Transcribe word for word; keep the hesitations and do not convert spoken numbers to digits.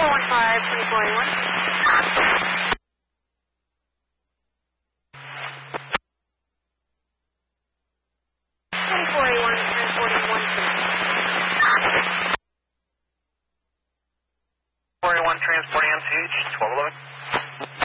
four one five, twenty-four eighty-one. twenty-four eighty-one, transporting one two. four eighty-one transporting M C H, twelve eleven.